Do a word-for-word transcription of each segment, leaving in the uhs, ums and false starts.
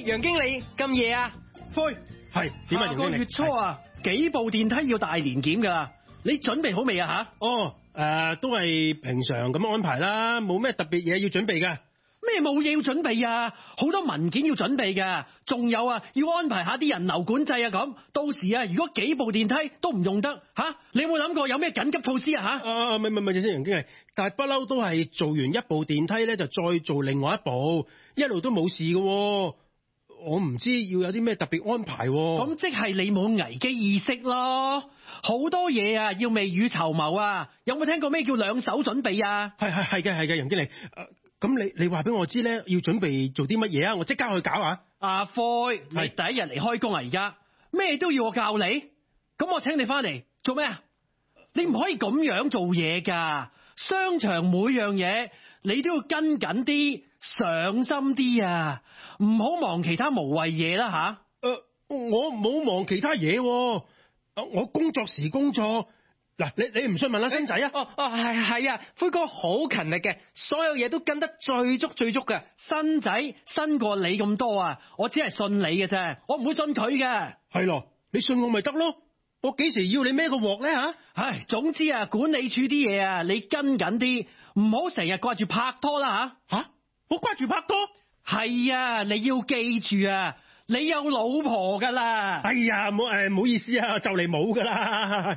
楊經理咁夜啊？ 灰係點啊？ 下個月初啊，幾部電梯要大年檢噶，你準備好未啊？吓？ 哦，誒、呃，都係平常咁安排啦，冇咩特別嘢要準備噶。 咩冇嘢要準備啊？好多文件要準備噶，仲有啊，要安排下啲人流管制啊咁。到時啊，如果幾部電梯都唔用得吓、啊，你有冇諗過有咩緊急措施啊？吓？ 啊，唔係唔係唔係先，楊經理，但係不嬲都係做完一部電梯咧，就再做另外一部，一路都冇事嘅。我唔知要有啲咩特別安排。 咁即係你冇危機意識咯。好多嘢啊，要未雨绸繆啊。有冇聽過咩叫兩手準備啊？ 係係係嘅係嘅，楊經理。咁、呃、你你話俾我知咧，要準備做啲乜嘢啊？我即刻去搞啊！ 阿輝，你第一日嚟開工啊？而家咩都要我教你，咁我請你翻嚟做咩啊？你唔可以咁樣做嘢噶。商場每樣嘢你都要跟緊啲，上心啲啊！唔好忙其他無謂嘢啦吓。 誒、呃，我冇忙其他嘢、啊，我工作時工作。嗱，你你唔信問下新仔啊？ 哦哦，係係啊，輝哥好勤力嘅，所有嘢都跟得最足最足嘅。 新仔新過你咁多啊，我只係信你嘅啫，我唔會信佢嘅。 係咯，你信我咪得咯。我幾時要你孭個鑊咧吓？ 唉，總之啊，管理處啲嘢啊，你跟緊啲，唔好成日掛住拍拖啦吓。 吓？我掛住拍拖？ 係啊，你要記住啊，你有老婆噶啦。 哎呀，唔好誒，唔好意思啊，就嚟冇噶啦。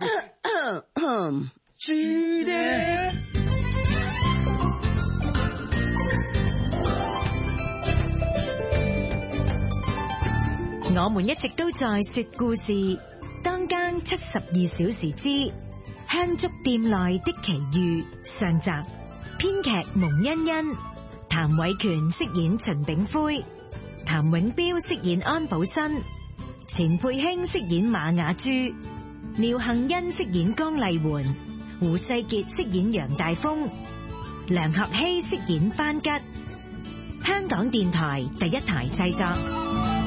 豬爹， 我們一直都在說故事，當間七十二小時之香燭店內的奇遇上集，編劇蒙欣欣，譚偉權飾演秦炳輝，譚永彪飾演安寶新，錢佩卿飾演馬雅珠，廖幸欣飾演江麗媛，胡世傑飾演楊大峰，梁學希飾演班吉。香港電台第一台製作。